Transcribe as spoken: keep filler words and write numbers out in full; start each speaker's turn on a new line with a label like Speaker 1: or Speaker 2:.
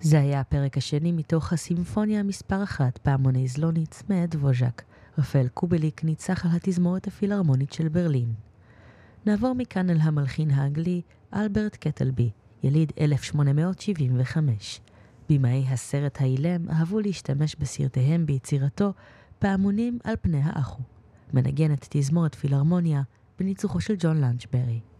Speaker 1: זה היה הפרק השני מתוך הסימפוניה מספר אחת, פעמוני זלוניץ, מאת דבוז'ק. רפאל קובליק ניצח על התזמורת הפילהרמונית של ברלין. נעבור מכאן אל המלחין האנגלי אלברט קטלבי, יליד אלף שמונה מאות שבעים וחמש. בימאי הסרט האילם אהבו להשתמש בסרטיהם ביצירתו פעמונים על פני האחו. מנגן את תזמורת פילהרמוניה בניצוחו של ג'ון לנצ'ברי.